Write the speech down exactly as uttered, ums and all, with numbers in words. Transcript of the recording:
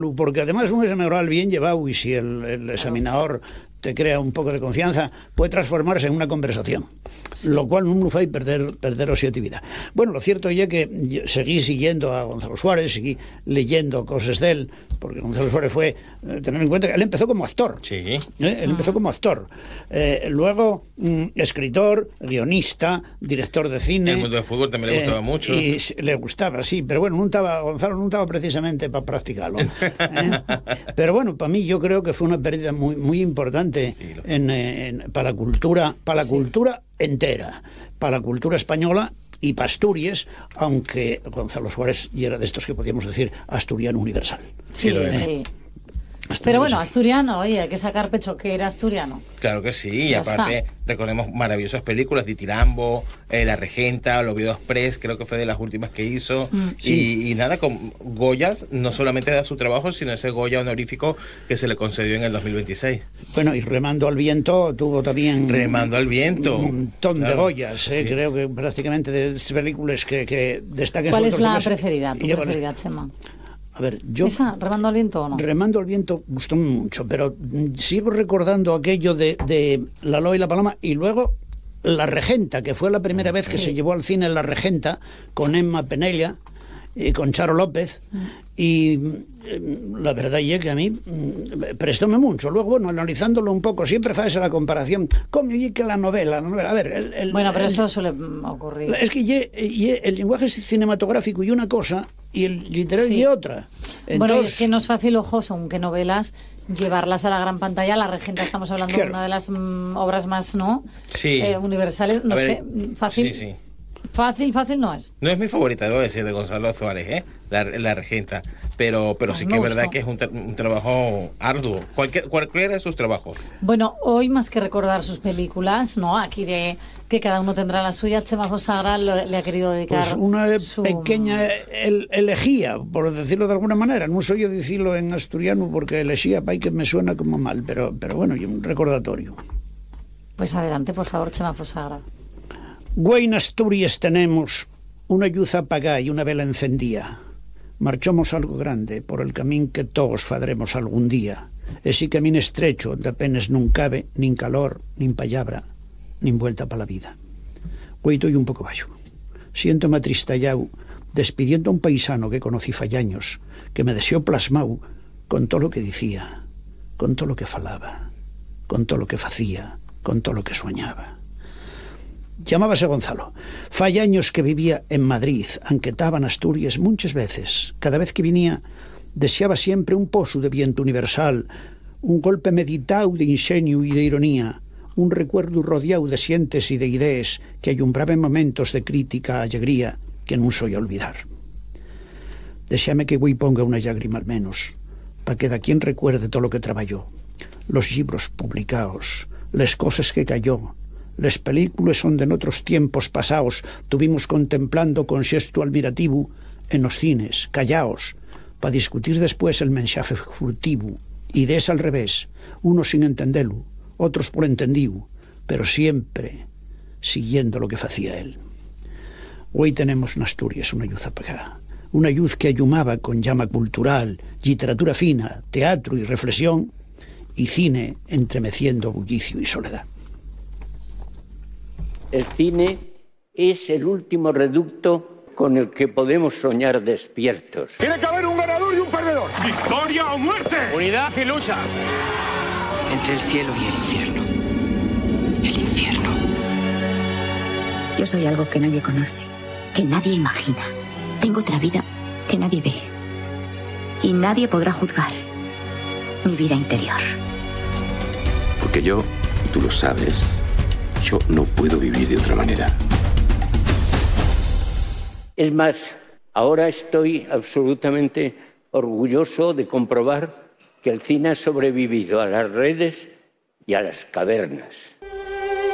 Porque además un examen oral bien llevado, y si el, el examinador te crea un poco de confianza, puede transformarse en una conversación, sí. Lo cual non lo fai perder, perder objetividade. Bueno, lo cierto é que seguí siguiendo a Gonzalo Suárez, seguí leyendo cosas de él, porque Gonzalo Suárez fue, eh, tener en cuenta que él empezó como actor, sí. ¿eh? Él ah. empezó como actor, eh, luego mm, escritor, guionista, director de cine. El mundo del fútbol también le gustaba eh, mucho. Y le gustaba, sí, pero bueno, non estaba, Gonzalo non estaba precisamente para practicarlo, ¿eh? Pero bueno, para mí yo creo que fue una pérdida muy, muy importante. Sí, lo... en, en, para la cultura, para la sí. cultura entera, para la cultura española y para Asturias, aunque Gonzalo Suárez ya era de estos que podíamos decir asturiano universal. Sí, sí. ¿Eh? sí. Pero bueno, asturiano, oye, hay que sacar pecho que era asturiano. Claro que sí, y ya aparte está. Recordemos maravillosas películas, Ditirambo, eh, La Regenta, El Oviedo Express, creo que fue de las últimas que hizo, mm. sí. y, y nada, con Goyas no solamente da su trabajo, sino ese Goya honorífico que se le concedió en el dos mil veintiséis. Bueno, y Remando al Viento tuvo también... Remando al Viento. Un montón claro. de Goyas, eh, sí. creo que prácticamente de las películas que, que destaquen... ¿Cuál es la preferida, tu llevan... preferida, Chema? A ver, yo... ¿Esa? ¿Remando al Viento o no? Remando al Viento gustó mucho, pero sigo recordando aquello de, de La Loa y la Paloma, y luego La Regenta, que fue la primera vez sí. que se llevó al cine La Regenta, con Emma Penella y con Charo López, mm. y la verdad es que a mí prestóme mucho. Luego, bueno, analizándolo un poco, siempre hace la comparación, como y que la novela, la novela, a ver... El, el, bueno, pero el, eso suele ocurrir. Es que ye, ye, el lenguaje cinematográfico y una cosa, y el literario sí. y otra. Entonces, bueno, y es que no es fácil, ojo, según qué novelas, llevarlas a la gran pantalla. La Regenta, estamos hablando claro. de una de las mm, obras más, ¿no? Sí. Eh, universales, no ver, sé, fácil... Sí, sí. Fácil, fácil no es. No es mi favorita, debo decir, de Gonzalo Suárez, ¿eh? La, la Regenta. Pero, pero sí que es verdad que es un, tra un trabajo arduo. Cualquier, cualquiera de sus trabajos. Bueno, hoy más que recordar sus películas, ¿no? Aquí de que cada uno tendrá la suya, Chema Fosagra le, le ha querido dedicar pues una su... pequeña el, elegía, por decirlo de alguna manera. No soy yo decirlo en asturiano porque elegía para que me suena como mal, pero, pero bueno, y un recordatorio. Pues adelante, por favor, Chema Fosagra. Güey, en Asturias tenemos una luz apagada y una vela encendía. Marchamos algo grande por el camín que todos fadremos algún día. Ese camín estrecho donde apenas nun cabe nin calor, nin palabra, nin vuelta para la vida. Güey, estoy un poco bajo. Siéntome atristallao despidiendo a un paisano que conocí fallaños, que me deseó plasmau con todo lo que decía, con todo lo que falaba, con todo lo que facía, con todo lo que soñaba. Llamábase Gonzalo. Fai años que vivía en Madrid, aunque estaba en Asturias muchas veces. Cada vez que venía, deseaba siempre un pozo de viento universal, un golpe meditado de ingenio y de ironía, un recuerdo rodeado de sientes y de ideas que alumbraba en momentos de crítica alegría que non soy olvidar. Deseame que güey ponga una lágrima al menos, para que da quien recuerde todo lo que trabajó, los libros publicados, las cosas que cayó, las películas donde en otros tiempos pasados tuvimos contemplando con xesto admirativo en los cines, callaos, para discutir después el mensaje furtivo, ideas al revés, unos sin entenderlo, otros por entendido, pero siempre siguiendo lo que hacía él. Hoy tenemos en Asturias una luz apagada, una luz que allumaba con llama cultural, literatura fina, teatro y reflexión, y cine entremeciendo bullicio y soledad. El cine es el último reducto con el que podemos soñar despiertos. Tiene que haber un ganador y un perdedor. ¡Victoria o muerte! Unidad y lucha. Entre el cielo y el infierno. El infierno. Yo soy algo que nadie conoce, que nadie imagina. Tengo otra vida que nadie ve. Y nadie podrá juzgar mi vida interior. Porque yo, y tú lo sabes, yo no puedo vivir de otra manera. Es más, ahora estoy absolutamente orgulloso de comprobar que el cine ha sobrevivido a las redes y a las cavernas.